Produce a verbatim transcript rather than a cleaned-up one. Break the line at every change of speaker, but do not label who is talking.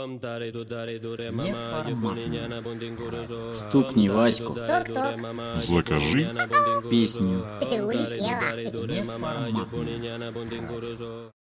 Стукни Ваську.
Кто-кто?
Закажи
Песню.
Ты улетела.
Неформатную.